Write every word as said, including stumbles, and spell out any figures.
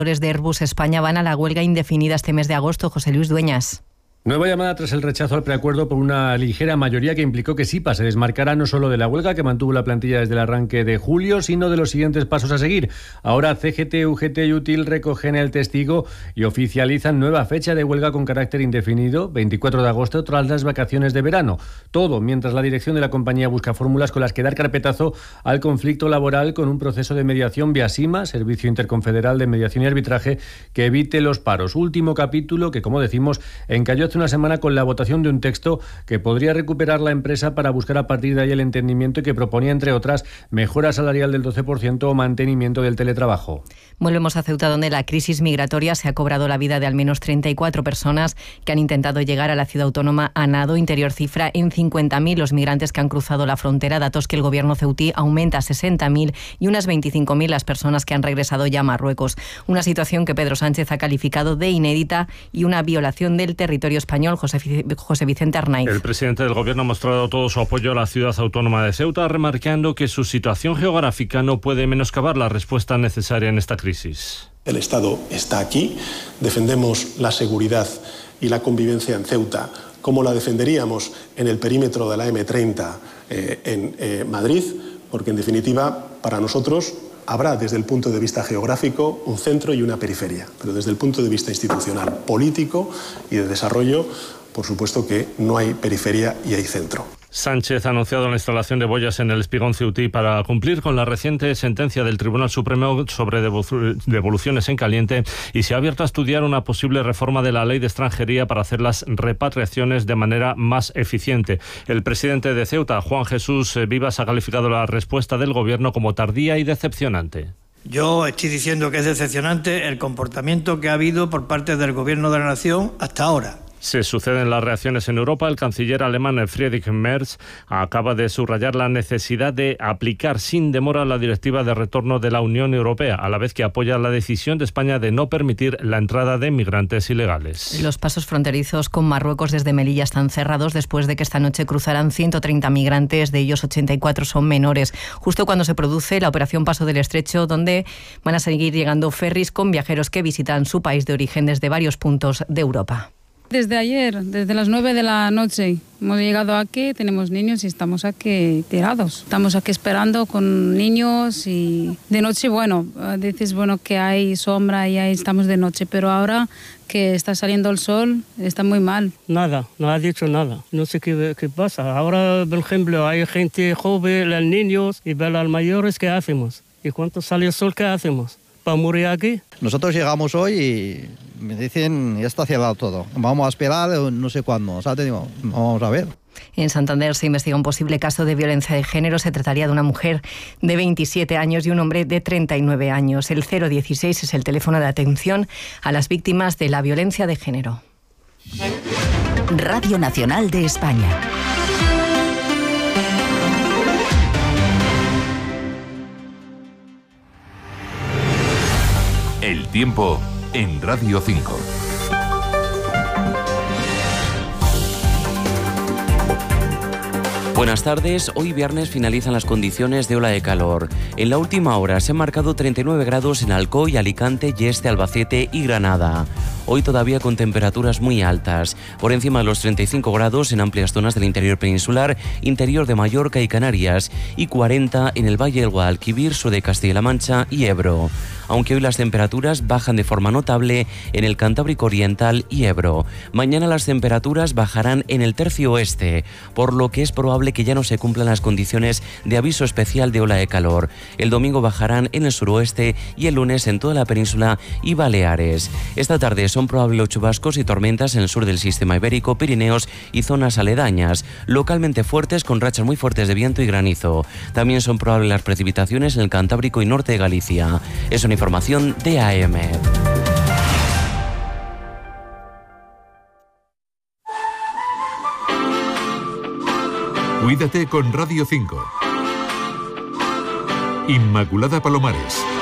de Airbus España van a la huelga indefinida este mes de agosto. José Luis Dueñas. Nueva llamada tras el rechazo al preacuerdo por una ligera mayoría que implicó que SIPA se desmarcará no solo de la huelga que mantuvo la plantilla desde el arranque de julio, sino de los siguientes pasos a seguir. Ahora C G T, U G T y UTIL recogen el testigo y oficializan nueva fecha de huelga con carácter indefinido, veinticuatro de agosto, tras las vacaciones de verano. Todo mientras la dirección de la compañía busca fórmulas con las que dar carpetazo al conflicto laboral con un proceso de mediación vía SIMA, Servicio Interconfederal de Mediación y Arbitraje, que evite los paros. Último capítulo que, como decimos, encalló hace una semana con la votación de un texto que podría recuperar la empresa para buscar a partir de ahí el entendimiento y que proponía, entre otras, mejora salarial del doce por ciento o mantenimiento del teletrabajo. Volvemos a Ceuta, donde la crisis migratoria se ha cobrado la vida de al menos treinta y cuatro personas que han intentado llegar a la ciudad autónoma a nado. Interior cifra en cincuenta mil los migrantes que han cruzado la frontera, datos que el gobierno ceutí aumenta a sesenta mil y unas veinticinco mil las personas que han regresado ya a Marruecos. Una situación que Pedro Sánchez ha calificado de inédita y una violación del territorio español. José, José Vicente Arnaiz. El presidente del gobierno ha mostrado todo su apoyo a la ciudad autónoma de Ceuta, remarcando que su situación geográfica no puede menoscabar la respuesta necesaria en esta crisis. El Estado está aquí, defendemos la seguridad y la convivencia en Ceuta como la defenderíamos en el perímetro de la eme treinta eh, en eh, Madrid, porque en definitiva para nosotros habrá desde el punto de vista geográfico un centro y una periferia, pero desde el punto de vista institucional, político y de desarrollo, por supuesto que no hay periferia y hay centro. Sánchez ha anunciado la instalación de boyas en el espigón ceutí para cumplir con la reciente sentencia del Tribunal Supremo sobre devoluciones en caliente y se ha abierto a estudiar una posible reforma de la ley de extranjería para hacer las repatriaciones de manera más eficiente. El presidente de Ceuta, Juan Jesús Vivas, ha calificado la respuesta del gobierno como tardía y decepcionante. Yo estoy diciendo que es decepcionante el comportamiento que ha habido por parte del gobierno de la nación hasta ahora. Se suceden las reacciones en Europa. El canciller alemán Friedrich Merz acaba de subrayar la necesidad de aplicar sin demora la directiva de retorno de la Unión Europea, a la vez que apoya la decisión de España de no permitir la entrada de migrantes ilegales. Los pasos fronterizos con Marruecos desde Melilla están cerrados después de que esta noche cruzaran ciento treinta migrantes, de ellos ochenta y cuatro son menores, justo cuando se produce la operación Paso del Estrecho, donde van a seguir llegando ferries con viajeros que visitan su país de origen desde varios puntos de Europa. Desde ayer, desde las nueve de la noche, hemos llegado aquí, tenemos niños y estamos aquí tirados. Estamos aquí esperando con niños y de noche, bueno, dices bueno que hay sombra y ahí estamos de noche, pero ahora que está saliendo el sol, está muy mal. Nada, no ha dicho nada, no sé qué, qué pasa. Ahora, por ejemplo, hay gente joven, los niños y los mayores, ¿qué hacemos? Y cuando sale el sol, ¿qué hacemos? ¿Para morir aquí? Nosotros llegamos hoy y me dicen, ya está cerrado todo. Vamos a esperar no sé cuándo. O sea, te digo, vamos a ver. En Santander se investiga un posible caso de violencia de género. Se trataría de una mujer de veintisiete años y un hombre de treinta y nueve años. El cero dieciséis es el teléfono de atención a las víctimas de la violencia de género. Radio Nacional de España. El tiempo en Radio cinco. Buenas tardes. Hoy viernes finalizan las condiciones de ola de calor. En la última hora se han marcado treinta y nueve grados en Alcoy, Alicante, Yeste, Albacete y Granada. Hoy todavía con temperaturas muy altas, por encima de los treinta y cinco grados en amplias zonas del interior peninsular, interior de Mallorca y Canarias, y cuarenta en el Valle del Guadalquivir, sur de Castilla-La Mancha y Ebro. Aunque hoy las temperaturas bajan de forma notable en el Cantábrico Oriental y Ebro. Mañana las temperaturas bajarán en el tercio oeste, por lo que es probable que ya no se cumplan las condiciones de aviso especial de ola de calor. El domingo bajarán en el suroeste y el lunes en toda la península y Baleares. Esta tarde son probables los chubascos y tormentas en el sur del sistema ibérico, Pirineos y zonas aledañas, localmente fuertes con rachas muy fuertes de viento y granizo. También son probables las precipitaciones en el Cantábrico y norte de Galicia. Es una información de A M. Cuídate con Radio cinco. Inmaculada Palomares.